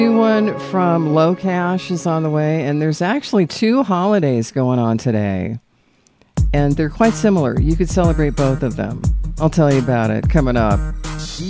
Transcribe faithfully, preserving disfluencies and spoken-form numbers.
New one from Low Cash is on the way, and there's actually two holidays going on today, and they're quite similar. You could celebrate both of them. I'll tell you about it coming up.